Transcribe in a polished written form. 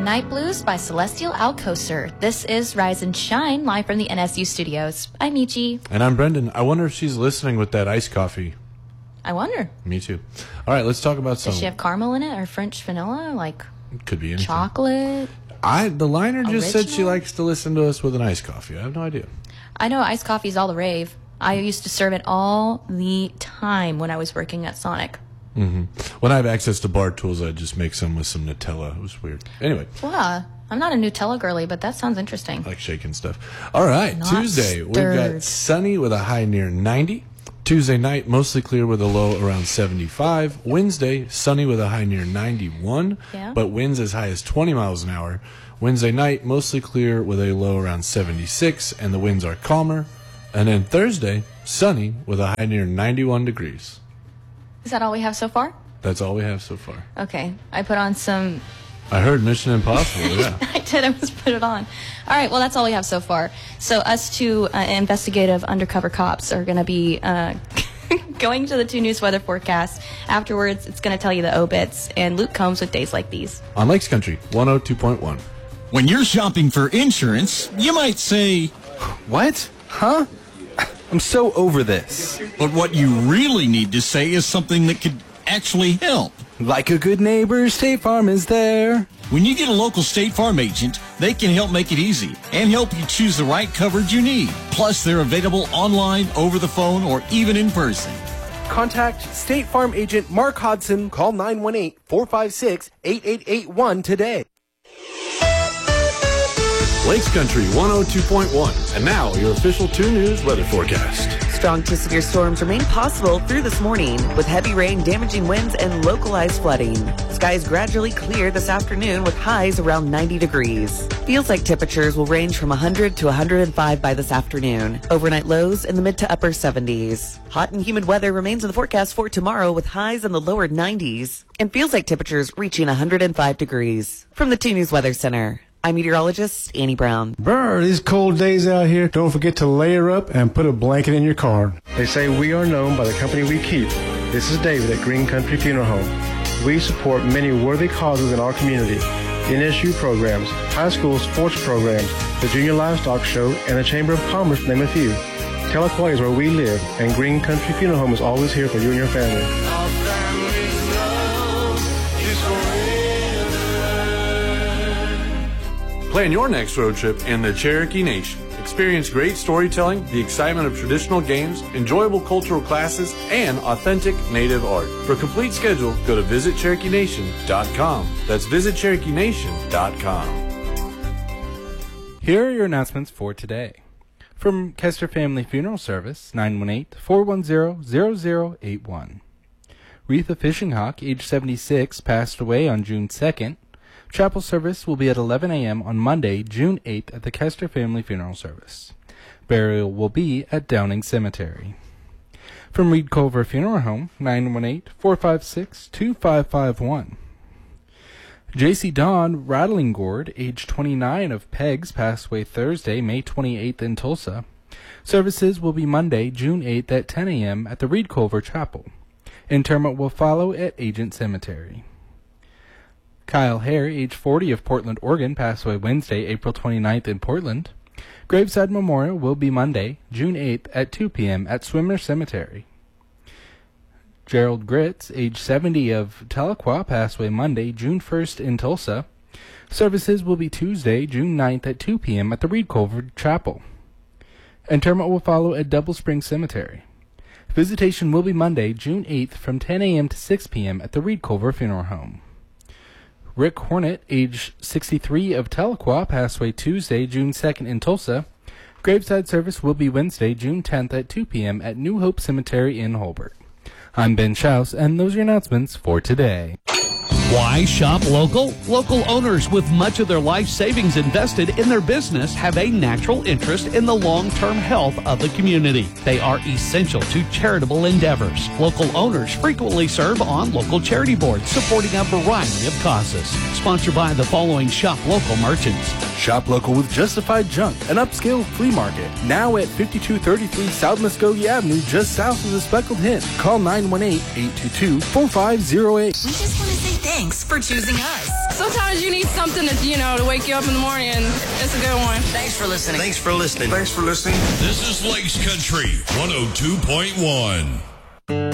Night Blues by Celestial Alcocer. This is Rise and Shine, live from the NSU studios. I'm Michi. And I'm Brendan. I wonder if she's listening with that iced coffee. I wonder. Me too. All right, let's talk about some. Does she have caramel in it or French vanilla? Like could be anything. Chocolate? The liner just said she Original? likes to listen to us with an iced coffee. I have no idea. I know iced coffee's all the rave. I used to serve it all the time when I was working at Sonic. Mm-hmm. When I have access to bar tools, I just make some with some Nutella. It was weird. Anyway. Wow. I'm not a Nutella girly, but that sounds interesting. I like shaking stuff. All right, Not Tuesday, we've stirred. got sunny with a high near 90. Tuesday night, mostly clear with a low around 75. Wednesday, sunny with a high near 91, Yeah. but winds as high as 20 miles an hour. Wednesday night, mostly clear with a low around 76, and the winds are calmer. And then Thursday, sunny with a high near 91 degrees. Is that all we have so far? That's all we have so far. Okay. I put on some... I heard Mission Impossible, yeah. I did. I just put it on. All right. Well, that's all we have so far. So us two investigative undercover cops are going to be going to the 2 News weather forecast. Afterwards, it's going to tell you the obits. And Luke Combs with Days Like These. On Lakes Country, 102.1. When you're shopping for insurance, you might say, What? Huh? I'm so over this. but what you really need to say is something that could actually help. Like a good neighbor, State Farm is there. When you get a local State Farm agent, they can help make it easy and help you choose the right coverage you need. Plus, they're available online, over the phone, or even in person. Contact State Farm agent Mark Hodson. Call 918-456-8881 today. Lakes Country 102.1. And now, your official 2 News weather forecast. Strong to severe storms remain possible through this morning, with heavy rain, damaging winds, and localized flooding. Skies gradually clear this afternoon with highs around 90 degrees. Feels like temperatures will range from 100 to 105 by this afternoon. Overnight lows in the mid to upper 70s. Hot and humid weather remains in the forecast for tomorrow with highs in the lower 90s. And feels like temperatures reaching 105 degrees. From the 2 News Weather Center, I'm meteorologist Annie Brown. Brr, these cold days out here, don't forget to layer up and put a blanket in your car. They say we are known by the company we keep. This is David at Green Country Funeral Home. We support many worthy causes in our community. NSU programs, high school sports programs, the Junior Livestock Show, and the Chamber of Commerce, to name a few. Tahlequah is where we live, and Green Country Funeral Home is always here for you and your family. Plan your next road trip in the Cherokee Nation. Experience great storytelling, the excitement of traditional games, enjoyable cultural classes, and authentic native art. For a complete schedule, go to visitcherokeenation.com. That's visitcherokeenation.com. Here are your announcements for today. From Kester Family Funeral Service, 918-410-0081. Retha Fishing Hawk, age 76, passed away on June 2nd. Chapel service will be at 11 a.m. on Monday, June 8th at the Kester Family Funeral Service. Burial will be at Downing Cemetery. From Reed Culver Funeral Home, 918-456-2551. J.C. Don Rattling Gourd, age 29 of Pegs, passed away Thursday, May 28th in Tulsa. Services will be Monday, June 8th at 10 a.m. at the Reed Culver Chapel. Interment will follow at Agent Cemetery. Kyle Hare, age 40 of Portland, Oregon, passed away Wednesday, April 29th in Portland. Graveside Memorial will be Monday, June 8th at 2 p.m. at Swimmer Cemetery. Gerald Gritz, age 70 of Tahlequah, passed away Monday, June 1st in Tulsa. Services will be Tuesday, June 9th at 2 p.m. at the Reed Culver Chapel. Interment will follow at Double Spring Cemetery. Visitation will be Monday, June 8th from 10 a.m. to 6 p.m. at the Reed Culver Funeral Home. Rick Hornet, age 63 of Tahlequah, passed away Tuesday, June 2nd in Tulsa. Graveside service will be Wednesday, June 10th at 2 p.m. at New Hope Cemetery in Holbert. I'm Ben Schaus, and those are your announcements for today. Why shop local? Local owners with much of their life savings invested in their business have a natural interest in the long-term health of the community. They are essential to charitable endeavors. Local owners frequently serve on local charity boards supporting a variety of causes. Sponsored by the following shop local merchants. Shop local with Justified Junk, an upscale flea market. Now at 5233 South Muskogee Avenue, just south of the Speckled Hen. Call 918-822-4508. We just want to say Thanks for choosing us. Sometimes you need something to, to wake you up in the morning, and it's a good one. Thanks for listening. Thanks for listening. Thanks for listening. This is Lakes Country 102.1.